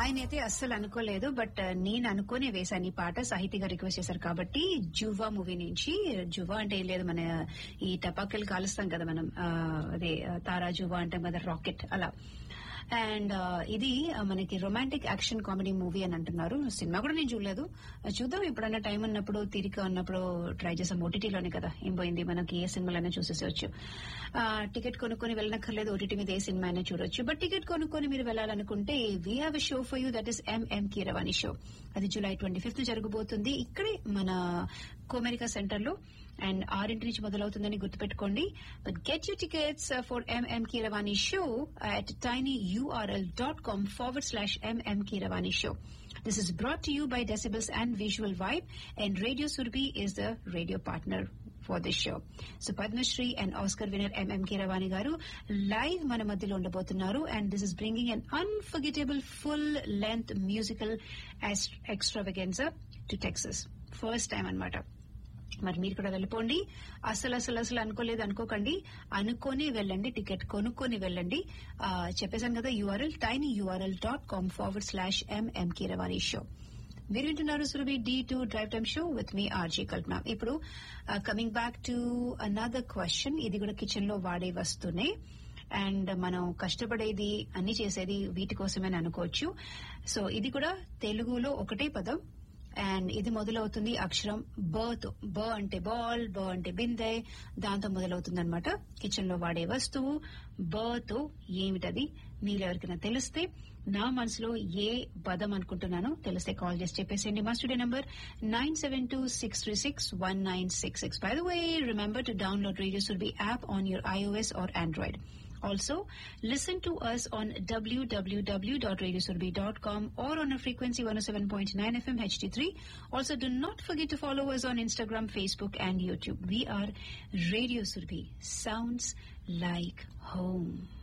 ఆయన అయితే అస్సలు అనుకోలేదు. బట్ నేను అనుకునే వేశాను ఈ పాట. సాహితీ గారు రిక్వెస్ట్ చేశారు కాబట్టి జువా మూవీ నుంచి. జువా అంటే ఏం లేదు, మన ఈ టపాకులు కాలుస్తాం కదా మనం, అదే తారా జువా అంటాం కదా, రాకెట్ అలా. అండ్ ఇది మనకి రొమాంటిక్ యాక్షన్ కామెడీ మూవీ అని అంటున్నారు. సినిమా కూడా నేను చూడలేదు, చూద్దాం ఎప్పుడైనా టైం ఉన్నప్పుడు, తీరిక ఉన్నప్పుడు ట్రై చేసాం. ఓటీటీలోనే కదా, ఏం పోయింది, మనకి ఏ సినిమాలైనా చూసేసేవచ్చు. టికెట్ కొనుక్కొని వెళ్ళనక్కర్లేదు, ఓటీటీ మీద ఏ సినిమా అయినా చూడొచ్చు. బట్ టికెట్ కొనుక్కొని మీరు వెళ్ళాలనుకుంటే we have a show for you, that is MM Keeravani show. అది జూలై 25th జరగబోతుంది ఇక్కడే మన కోమెరికా సెంటర్ లో. అండ్ 6 నుంచి మొదలవుతుందని గుర్తుపెట్టుకోండి. But get you tickets for MM Keeravani show at tinyurl.com/mm Keeravani show. This is brought to you by Decibels and Visual Vibe, and Radio Surbi is the radio partner for this show. So Padma Shri and Oscar winner MM Keeravani garu live మన మధ్యలో ఉండబోతున్నారు. And this is bringing an unforgettable full length musical extravaganza to Texas. First time అన్నమాట. మరి మీరు కూడా వెళ్ళిపోండి. అసలు అనుకోలేదు అనుకోకండి, అనుకొని వెళ్ళండి, టికెట్ కొనుక్కొని వెళ్ళండి. చెప్పేశాను కదా యూఆర్ఎల్, tinyurl.com/mm Keeravani show. మీరు వింటున్నారు Surabhi D2 drive time show with me RJ కల్పన. ఇప్పుడు coming back to another question. ఇది కూడా కిచెన్ లో వాడే వస్తూనే, అండ్ మనం కష్టపడేది అన్ని చేసేది వీటి కోసమని అనుకోవచ్చు. సో ఇది కూడా తెలుగులో ఒకటే పదం, అండ్ ఇది మొదలవుతుంది అక్షరం బతో. బ అంటే బాల్, బ అంటే బిందె, దాంతో మొదలవుతుంది అనమాట. కిచెన్ లో వాడే వస్తువు బతో ఏమిటది? మీరు ఎవరికైనా తెలిస్తే, నా మనసులో ఏ పదం అనుకుంటున్నానో తెలిస్తే కాల్ చేసి చెప్పేసేయండి. మా studio number 972-636-1966. By the way, remember to download Radio Surbi app on your iOS or Android. Also, listen to us on www.radiosurbi.com or on a frequency 107.9 FM HD3. Also, do not forget to follow us on Instagram, Facebook, and YouTube. We are Radio Surbi. Sounds like home.